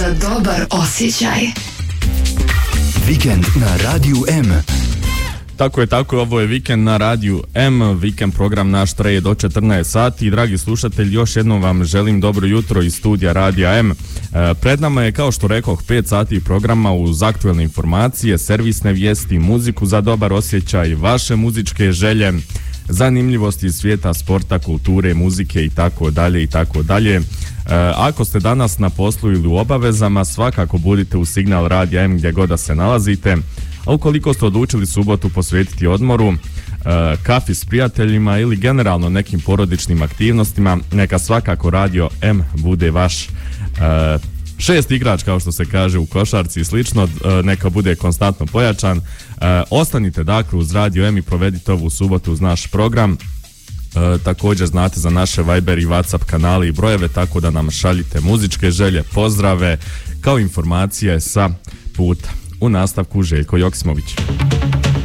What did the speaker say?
za dobar osjećaj. Vikend na Radiju M. Tako je, ovo je Vikend na Radiju M, vikend program naš traje do 14 sati i dragi slušatelji, još jednom vam želim dobro jutro iz studija Radija M. Pred nama je, kao što rekoh, 5 sati programa uz aktuelne informacije, servisne vijesti, muziku za dobar osjećaj, vaše muzičke želje, zanimljivosti iz svijeta sporta, kulture, muzike i tako dalje i tako dalje. Ako ste danas na poslu ili u obavezama, svakako budite u signal Radija M gdje god da se nalazite. A ukoliko ste odlučili subotu posvetiti odmoru, kafi s prijateljima ili generalno nekim porodičnim aktivnostima, neka svakako Radio M bude vaš šest igrač, kao što se kaže u košarci i slično, neka bude konstantno pojačan. Ostanite dakle uz Radio M i provedite ovu subotu uz naš program. Također znate za naše Viber i WhatsApp kanale i brojeve, tako da nam šaljite muzičke želje, pozdrave, kao informacije sa puta. U nastavku Željko Joksimović.